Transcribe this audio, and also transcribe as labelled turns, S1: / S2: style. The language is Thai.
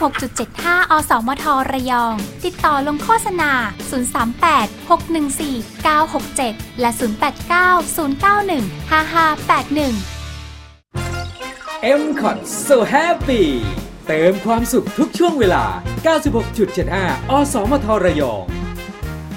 S1: 96.75 อสมทระยองติดต่อลงโฆษณา038 614 967และ089 091 5581
S2: MCOT So Happy เติมความสุขทุกช่วงเวลา 96.75 อสมทระยอง